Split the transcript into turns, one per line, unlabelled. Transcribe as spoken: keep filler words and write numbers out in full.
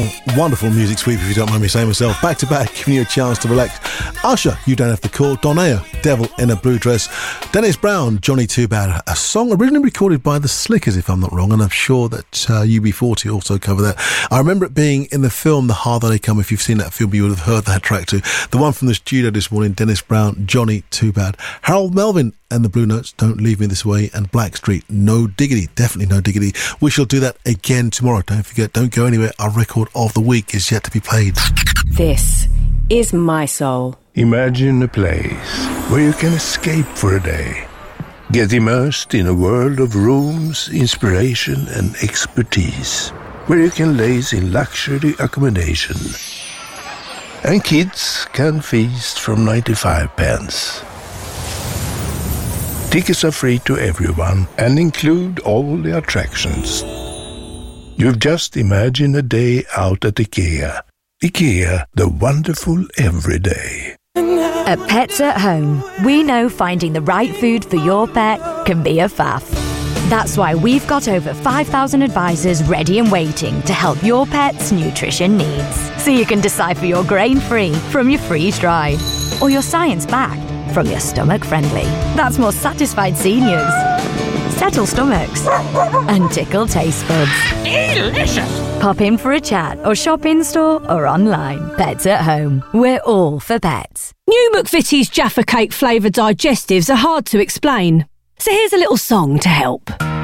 Wonderful music sweep, if you don't mind me saying myself. Back to back, giving you a chance to relax. Usher, You Don't Have to Call. Donnea, Devil in a Blue Dress. Dennis Brown, Johnny Too Bad. A song originally recorded by the Slickers, if I'm not wrong, and I'm sure that uh, U B forty also cover that. I remember it being in the film The Harder They Come. If you've seen that film, you would have heard that track too. The one from the studio this morning, Dennis Brown, Johnny Too Bad. Harold Melvin and the Blue Notes, Don't Leave Me This Way, and Blackstreet, No Diggity. Definitely No Diggity. We shall do that again tomorrow. Don't forget, don't go anywhere. Our record of the week is yet to be played.
This is My Soul.
Imagine a place where you can escape for a day. Get immersed in a world of rooms, inspiration and expertise. Where you can laze in luxury accommodation. And kids can feast from ninety-five pence. Tickets are free to everyone and include all the attractions. You've just imagined a day out at IKEA. IKEA, the wonderful everyday.
At Pets at Home, we know finding the right food for your pet can be a faff. That's why we've got over five thousand advisors ready and waiting to help your pet's nutrition needs. So you can decipher your grain-free from your freeze-dried, or your science-backed from your stomach-friendly. That's more satisfied seniors, settle stomachs, and tickle taste buds. Delicious! Pop in for a chat or shop in-store or online. Pets at Home. We're all for pets.
New McVitie's Jaffa Cake flavoured digestives are hard to explain. So here's a little song to help.